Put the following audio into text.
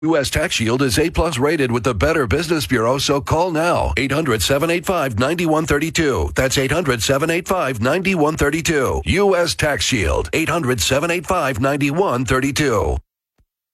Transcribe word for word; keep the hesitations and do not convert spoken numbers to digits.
U S Tax Shield is A plus rated with the Better Business Bureau, so call now. eight hundred, seven eight five, nine one three two. That's eight hundred, seven eight five, nine one three two. U S Tax Shield. eight hundred, seven eight five, nine one three two.